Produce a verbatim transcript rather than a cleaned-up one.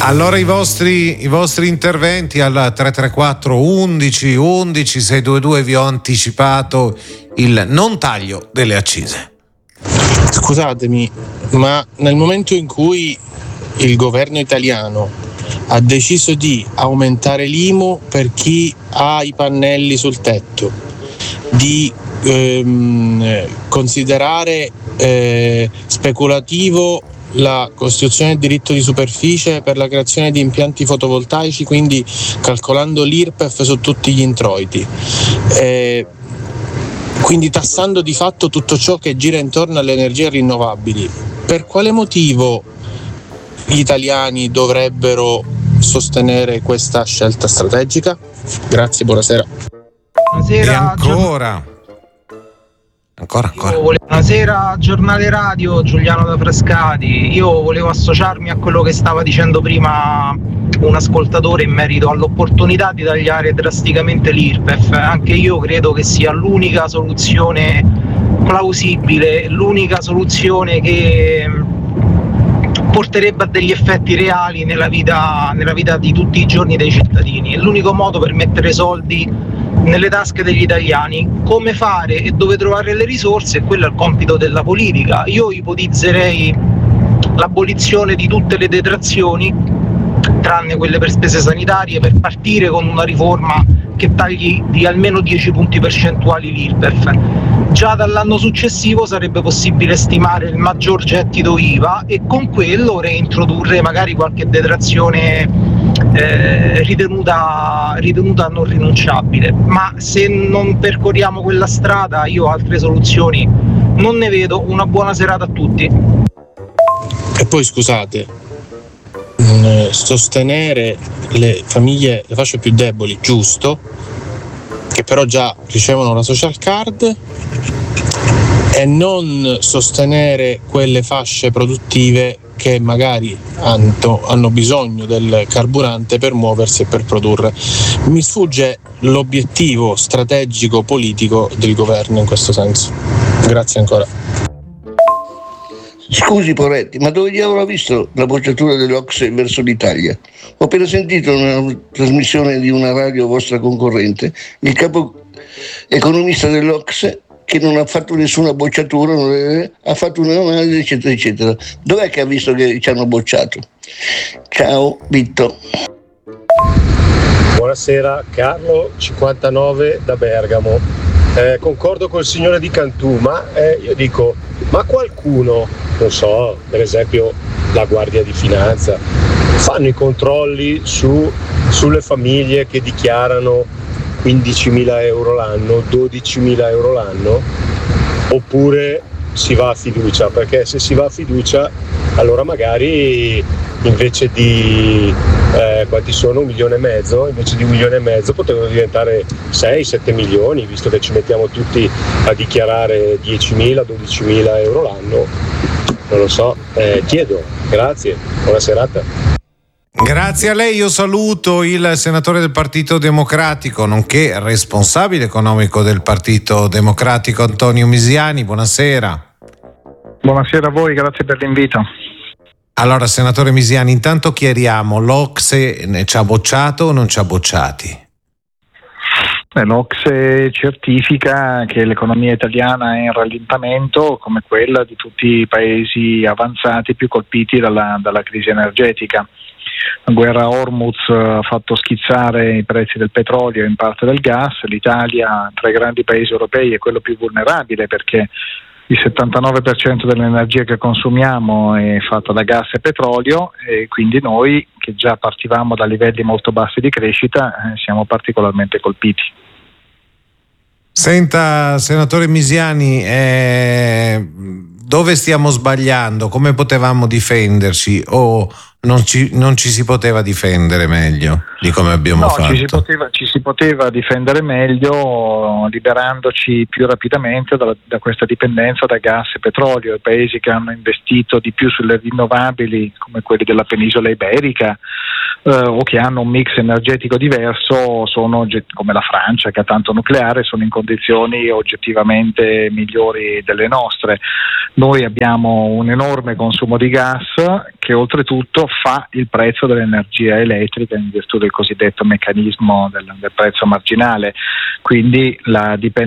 Allora i vostri, i vostri interventi al tre tre quattro undici undici sei due due, vi ho anticipato il non taglio delle accise. Scusatemi, ma nel momento in cui il governo italiano ha deciso di aumentare l'I M U per chi ha i pannelli sul tetto, di ehm, considerare eh, speculativo la costituzione del diritto di superficie per la creazione di impianti fotovoltaici, quindi calcolando l'I R P E F su tutti gli introiti, eh, quindi tassando di fatto tutto ciò che gira intorno alle energie rinnovabili, per quale motivo gli italiani dovrebbero sostenere questa scelta strategica? Grazie, buonasera. Buonasera. E ancora Ancora, ancora. Volevo... Buonasera, giornale radio, Giuliano da Frascati. Io volevo associarmi a quello che stava dicendo prima un ascoltatore in merito all'opportunità di tagliare drasticamente l'I R P E F. Anche io credo che sia l'unica soluzione plausibile, l'unica soluzione che porterebbe a degli effetti reali nella vita, nella vita di tutti i giorni dei cittadini. È l'unico modo per mettere soldi nelle tasche degli italiani. Come fare e dove trovare le risorse, quello è il compito della politica. Io ipotizzerei l'abolizione di tutte le detrazioni, tranne quelle per spese sanitarie, per partire con una riforma che tagli di almeno dieci punti percentuali l'I R P E F. Già dall'anno successivo sarebbe possibile stimare il maggior gettito I V A e con quello reintrodurre magari qualche detrazione eh, ritenuta, ritenuta non rinunciabile. Ma se non percorriamo quella strada, io altre soluzioni non ne vedo. Una buona serata a tutti. E poi scusate, sostenere le famiglie, le fasce più deboli, giusto, che però già ricevono la social card, e non sostenere quelle fasce produttive che magari hanno, hanno bisogno del carburante per muoversi e per produrre. Mi sfugge l'obiettivo strategico politico del governo in questo senso. Grazie ancora. Scusi Poretti, ma dove diavolo ha visto la bocciatura dell'O C S E verso l'Italia? Ho appena sentito una trasmissione di una radio vostra concorrente, il capo economista dell'O C S E, che non ha fatto nessuna bocciatura, non ha fatto un'analisi eccetera eccetera. Dov'è che ha visto che ci hanno bocciato? Ciao Vitto. Buonasera, Carlo cinquantanove da Bergamo. Eh, concordo col signore di Cantù, ma eh, io dico, ma qualcuno, non so, per esempio la Guardia di Finanza, fanno i controlli su, sulle famiglie che dichiarano quindicimila euro l'anno, dodicimila euro l'anno, oppure si va a fiducia? Perché se si va a fiducia, allora magari invece di eh, quanti sono? Un milione e mezzo, invece di un milione e mezzo potrebbero diventare sei sette milioni, visto che ci mettiamo tutti a dichiarare diecimila dodicimila euro l'anno. Non lo so, eh, chiedo. Grazie, buona serata. Grazie a lei, io saluto il senatore del Partito Democratico, nonché responsabile economico del Partito Democratico, Antonio Misiani. Buonasera. Buonasera a voi, grazie per l'invito. Allora, senatore Misiani, intanto chiariamo, l'O C S E ci ha bocciato o non ci ha bocciati? Beh, l'O C S E certifica che l'economia italiana è in rallentamento, come quella di tutti i paesi avanzati più colpiti dalla, dalla crisi energetica. La guerra a Hormuz ha fatto schizzare i prezzi del petrolio e in parte del gas. L'Italia, tra i grandi paesi europei, è quello più vulnerabile perché il settantanove per cento dell'energia che consumiamo è fatta da gas e petrolio, e quindi noi, che già partivamo da livelli molto bassi di crescita, eh, siamo particolarmente colpiti. Senta, senatore Misiani, eh, dove stiamo sbagliando? Come potevamo difenderci? O non ci, non ci si poteva difendere meglio di come abbiamo no, fatto? Ci si, poteva, ci si poteva difendere meglio liberandoci più rapidamente da, da questa dipendenza da gas e petrolio. I paesi che hanno investito di più sulle rinnovabili, come quelli della penisola iberica, eh, o che hanno un mix energetico diverso sono, come la Francia che ha tanto nucleare, sono in condizioni oggettivamente migliori delle nostre. Noi abbiamo un enorme consumo di gas che oltretutto fa il prezzo dell'energia elettrica in virtù del cosiddetto meccanismo del, del prezzo marginale, quindi la dipendenza